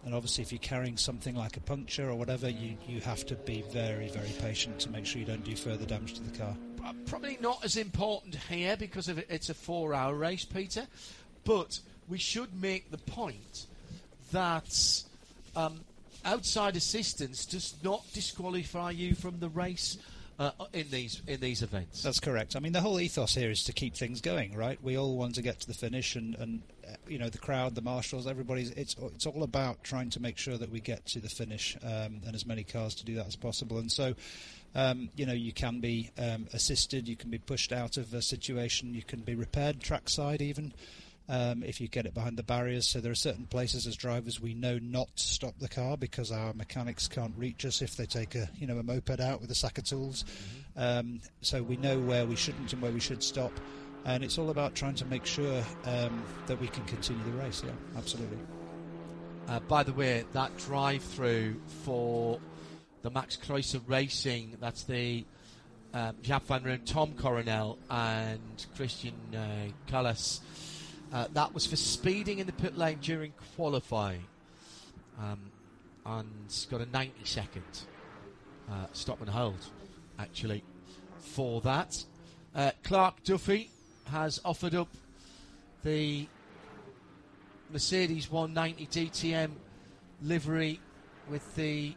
And obviously, if you're carrying something like a puncture or whatever, you have to be very, very patient to make sure you don't do further damage to the car. Probably not as important here because it's a 4-hour race, Peter. But we should make the point that outside assistance does not disqualify you from the race in these events. That's correct. I mean, the whole ethos here is to keep things going, right? We all want to get to the finish, and the crowd, the marshals, everybody's. It's all about trying to make sure that we get to the finish, and as many cars to do that as possible. And so, you can be assisted, you can be pushed out of a situation, you can be repaired trackside even. If you get it behind the barriers. So there are certain places as drivers we know not to stop the car because our mechanics can't reach us if they take a moped out with a sack of tools. So we know where we shouldn't and where we should stop. And it's all about trying to make sure that we can continue the race. Yeah, absolutely. By the way, that drive-through for the Max Kreuzer Racing, that's the Jaap van Roon, Tom Coronel and Christian Callas. That was for speeding in the pit lane during qualifying, and got a 90-second stop and hold, actually, for that. Clark Duffy has offered up the Mercedes 190 DTM livery with the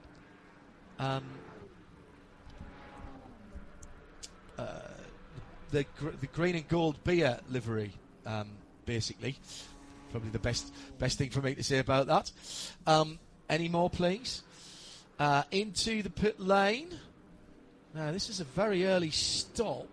green and gold beer livery. Basically, probably the best thing for me to say about that. Any more, please? Into the pit lane. Now, this is a very early stop,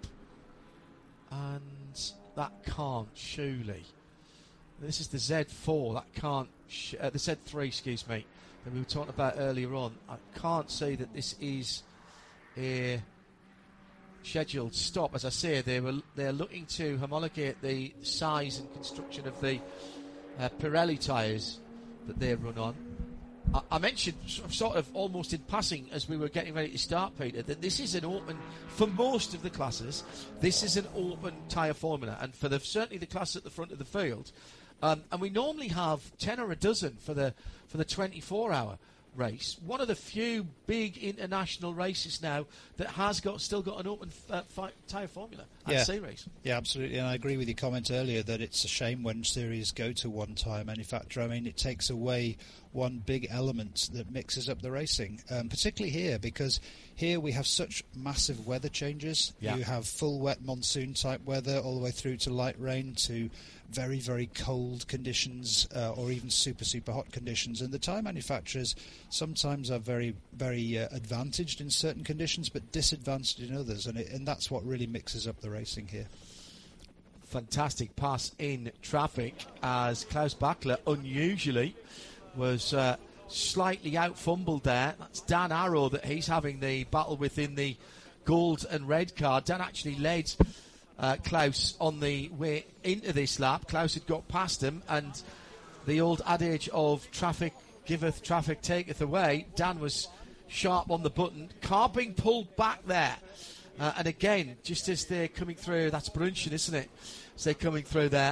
and that can't surely. This is the Z4. That can't. The Z3, excuse me, that we were talking about earlier on. I can't say that this is a scheduled stop. As I say, they're looking to homologate the size and construction of the Pirelli tyres that they run on. I mentioned sort of almost in passing as we were getting ready to start, Peter, that this is an open, for most of the classes, this is an open tyre formula, and for certainly the class at the front of the field, and we normally have 10 or a dozen for the 24-hour race. One of the few big international races now that has still got an open tyre formula at series. Yeah, absolutely. And I agree with your comment earlier that it's a shame when series go to one tyre manufacturer. I mean, it takes away one big element that mixes up the racing, particularly here, because here we have such massive weather changes. Yeah. You have full wet monsoon type weather all the way through to light rain to very, very cold conditions or even super, super hot conditions. And the tyre manufacturers sometimes are very, very advantaged in certain conditions but disadvantaged in others. And that's what really mixes up the racing here. Fantastic pass in traffic as Klaus Bachler unusually was slightly out-fumbled there. That's Dan Arrow that he's having the battle with in the gold and red car. Dan actually led Klaus on the way into this lap. Klaus had got past him, and the old adage of traffic giveth, traffic taketh away. Dan was sharp on the button. Car being pulled back there. And again, just as they're coming through, that's Brunchen, isn't it? As they're coming through there.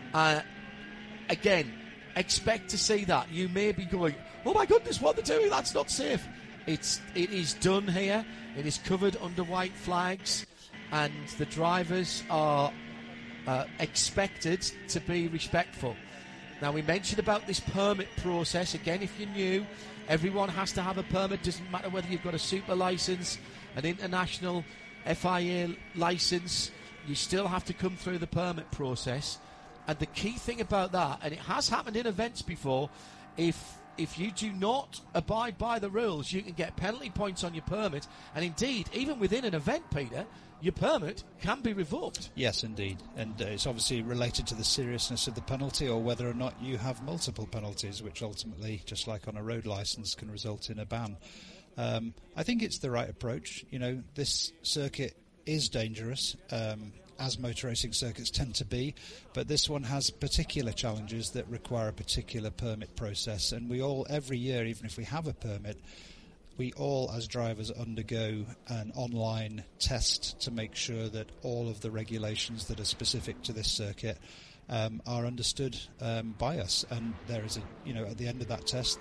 Again, expect to see that. You may be going, oh my goodness, what they're doing, that's not safe. It is done here. It is covered under white flags. And the drivers are expected to be respectful. Now, we mentioned about this permit process. Again, if you're new, everyone has to have a permit. Doesn't matter whether you've got a super license, an international FIA license. You still have to come through the permit process. And the key thing about that, and it has happened in events before, if you do not abide by the rules, you can get penalty points on your permit. And indeed, even within an event, Peter, your permit can be revoked. Yes, indeed. And it's obviously related to the seriousness of the penalty or whether or not you have multiple penalties, which ultimately, just like on a road licence, can result in a ban. I think it's the right approach. You know, this circuit is dangerous, as motor racing circuits tend to be, but this one has particular challenges that require a particular permit process. And we all, every year, even if we have a permit, we all, as drivers, undergo an online test to make sure that all of the regulations that are specific to this circuit are understood by us. And there is at the end of that test,